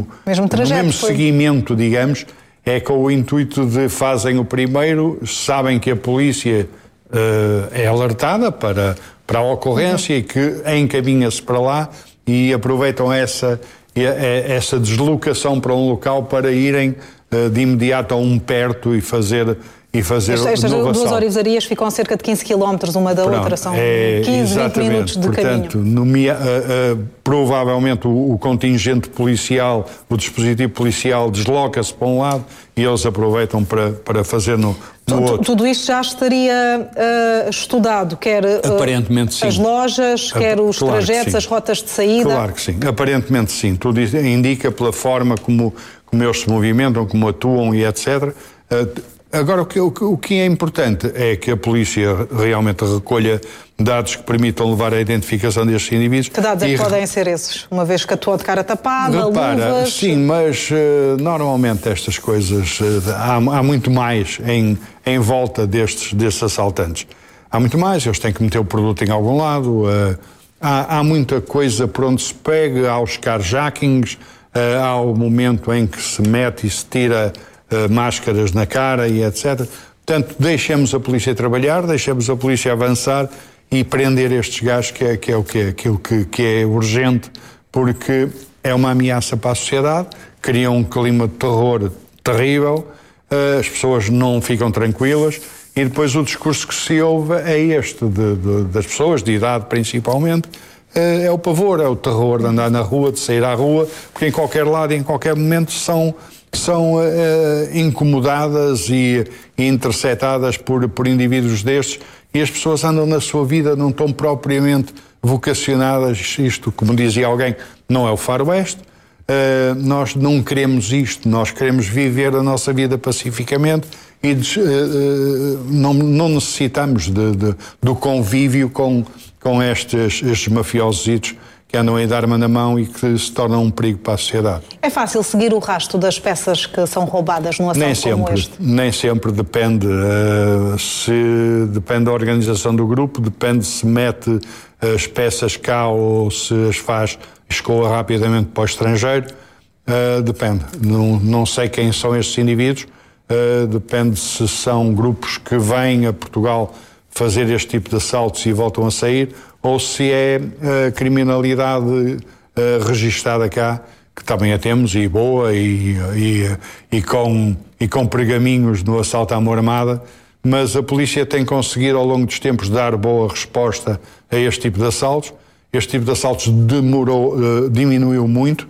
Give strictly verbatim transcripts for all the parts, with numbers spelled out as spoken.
mesmo, trajeto, no mesmo foi... seguimento, digamos, é com o intuito de fazem o primeiro, sabem que a polícia uh, é alertada para, para a ocorrência uhum. e que encaminha-se para lá e aproveitam essa, essa deslocação para um local para irem uh, de imediato a um perto e fazer... E fazer Estas, estas duas orivarias ficam a cerca de quinze quilómetros uma da Pronto, outra, são é, quinze, vinte minutos de Portanto, caminho. Nomea, uh, uh, provavelmente o, o contingente policial, o dispositivo policial desloca-se para um lado e eles aproveitam para, para fazer no, no tudo, outro. Tudo isto já estaria uh, estudado, quer uh, Aparentemente, sim. as lojas, quer os claro trajetos, as rotas de saída? Claro que sim, aparentemente sim. Tudo isso indica pela forma como, como eles se movimentam, como atuam e etcétera. Uh, Agora, o que, o que é importante é que a polícia realmente recolha dados que permitam levar à identificação destes indivíduos. Que dados é que podem ser esses? Uma vez que atuou de cara tapada, Repara, luvas... sim, mas uh, normalmente estas coisas, uh, há, há muito mais em, em volta destes, destes assaltantes. Há muito mais, eles têm que meter o produto em algum lado, uh, há, há muita coisa por onde se pega, há os carjackings, uh, há o momento em que se mete e se tira... Uh, máscaras na cara e etcétera. Portanto, deixemos a polícia trabalhar, deixemos a polícia avançar e prender estes gajos, que é, que é, o que é aquilo que, que é urgente, porque é uma ameaça para a sociedade, cria um clima de terror terrível, uh, as pessoas não ficam tranquilas e depois o discurso que se ouve é este, de, de, das pessoas, de idade principalmente, uh, é o pavor, é o terror de andar na rua, de sair à rua, porque em qualquer lado e em qualquer momento são... são uh, incomodadas e, e interceptadas por, por indivíduos destes e as pessoas andam na sua vida, não estão propriamente vocacionadas, isto, como dizia alguém, não é o faroeste, uh, nós não queremos isto, nós queremos viver a nossa vida pacificamente e uh, uh, não, não necessitamos de, de, do convívio com, com estes, estes mafiosos que andam aí de arma na mão e que se tornam um perigo para a sociedade. É fácil seguir o rastro das peças que são roubadas num assalto nem sempre, como este? Nem sempre, depende. Uh, se depende da organização do grupo, depende se mete as peças cá ou se as faz, escoa rapidamente para o estrangeiro, uh, depende. Não, não sei quem são estes indivíduos, uh, depende se são grupos que vêm a Portugal fazer este tipo de assaltos e voltam a sair, ou se é uh, criminalidade uh, registada cá, que também a temos, e boa, e, e, e, com, e com pergaminhos no assalto à mão armada, mas a polícia tem conseguido ao longo dos tempos dar boa resposta a este tipo de assaltos. Este tipo de assaltos demorou, uh, diminuiu muito,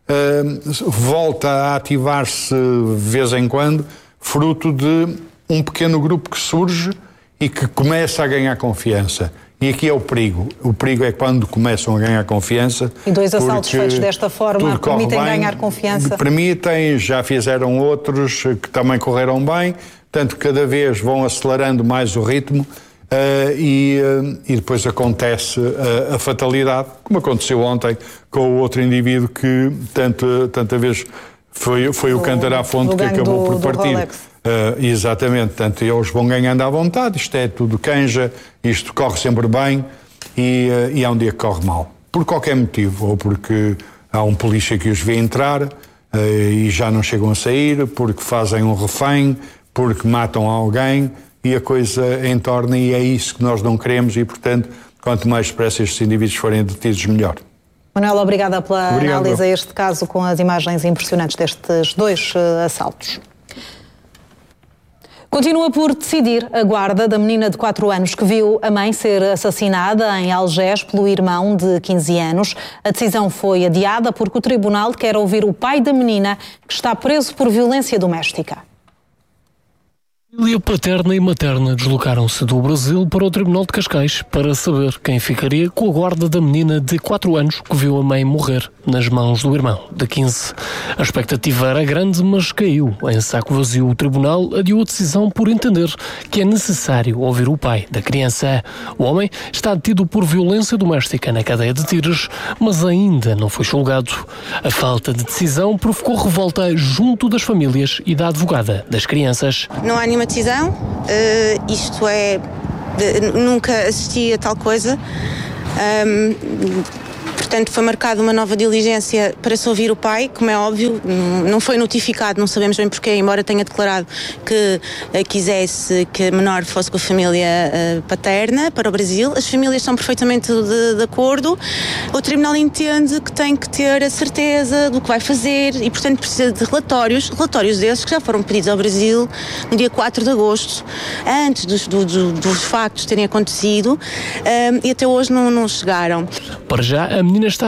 uh, volta a ativar-se de vez em quando, fruto de um pequeno grupo que surge e que começa a ganhar confiança. E aqui é o perigo. O perigo é quando começam a ganhar confiança. E dois assaltos feitos desta forma permitem bem, ganhar confiança? Permitem, já fizeram outros que também correram bem, portanto cada vez vão acelerando mais o ritmo uh, e, uh, e depois acontece uh, a fatalidade, como aconteceu ontem com o outro indivíduo que tanto, tanta vez foi, foi o, o cantar à fonte que acabou do, por partir. Uh, exatamente, portanto eles vão ganhando à vontade, isto é tudo canja, isto corre sempre bem e, uh, e há um dia que corre mal, por qualquer motivo, ou porque há um polícia que os vê entrar uh, e já não chegam a sair, porque fazem um refém, porque matam alguém e a coisa entorna, e é isso que nós não queremos e, portanto, quanto mais depressa estes indivíduos forem detidos, melhor. Manuel, obrigada pela Obrigado. análise a este caso com as imagens impressionantes destes dois uh, assaltos. Continua por decidir a guarda da menina de quatro anos que viu a mãe ser assassinada em Algés pelo irmão de quinze anos. A decisão foi adiada porque o tribunal quer ouvir o pai da menina, que está preso por violência doméstica. Família paterna e materna deslocaram-se do Brasil para o Tribunal de Cascais para saber quem ficaria com a guarda da menina de quatro anos que viu a mãe morrer nas mãos do irmão de quinze. A expectativa era grande, mas caiu. Em saco vazio, o Tribunal adiou a decisão por entender que é necessário ouvir o pai da criança. O homem está detido por violência doméstica na cadeia de Tires, mas ainda não foi julgado. A falta de decisão provocou revolta junto das famílias e da advogada das crianças. Não há nenhuma decisão, uh, isto é, de, nunca assisti a tal coisa, um, Portanto, foi marcada uma nova diligência para se ouvir o pai, como é óbvio, não foi notificado, não sabemos bem porquê, embora tenha declarado que uh, quisesse que a menor fosse com a família uh, paterna para o Brasil. As famílias são perfeitamente de, de acordo. O Tribunal entende que tem que ter a certeza do que vai fazer e, portanto, precisa de relatórios, relatórios desses que já foram pedidos ao Brasil no dia quatro de agosto, antes dos, do, do, dos factos terem acontecido, um, e até hoje não, não chegaram. Para já, a menina está